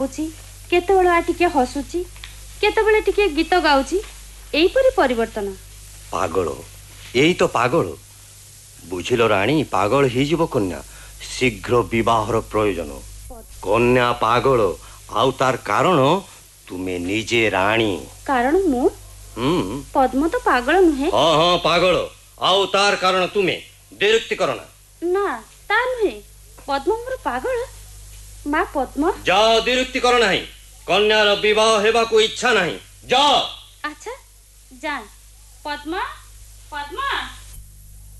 ପକାଉଛି, କେତେବେଳେ ଟିକେ ହସୁଛି, କେତେବେଳେ ଟିକେ ଗୀତ ଗାଉଛି, ଏଇପରି ପରିବର୍ତ୍ତନ। ପାଗଳ, ଏଇ ତ ପାଗଳ। ବୁଝିଲ ରାଣୀ, ପାଗଳ ହେଇଯିବ କନ୍ୟା। ଶୀଘ୍ର ବିବାହର ପ୍ରয়োଜନ। କନ୍ୟା ପାଗଳ, ଆଉ ତାର କାରଣ ତୁମେ ନିଜେ ରାଣୀ। କାରଣ ମୁଁ? ପଦ୍ମ ତ ପାଗଳ ନୁହେଁ। ହଁ ହଁ ପାଗଳ, ଆଉ ତାର କାରଣ ତୁମେ। ବିରକ୍ତି କର ନା। ନା, ତା ନୁହେଁ। ପଦ୍ମ ମୋର ପାଗଳ। ମା ପଦ୍ମ, ଯାଅ, ବିରକ୍ତି କର ନାହିଁ। କନ୍ୟାର ବିବାହ ହେବାକୁ ଇଚ୍ଛା ନାହିଁ, ଯାଅ। ଆଚ୍ଛା ଯା। ପଦ୍ମ, ପଦ୍ମ।